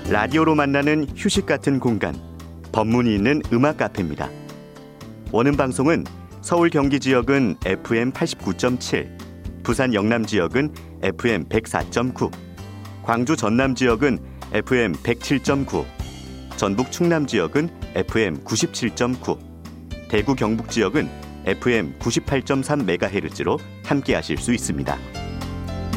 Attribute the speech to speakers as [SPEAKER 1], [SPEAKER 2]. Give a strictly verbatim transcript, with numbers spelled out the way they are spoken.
[SPEAKER 1] 라디오로 만나는 휴식 같은 공간, 법문이 있는 음악 카페입니다. 원음 방송은 서울 경기 지역은 에프엠 팔십구 점 칠, 부산 영남 지역은 에프엠 백사 점 구, 광주 전남 지역은 에프엠 백칠 점 구, 전북 충남 지역은 에프엠 구십칠 점 구, 대구 경북 지역은 에프엠 구십팔 점 삼 메가헤르츠로 함께하실 수 있습니다.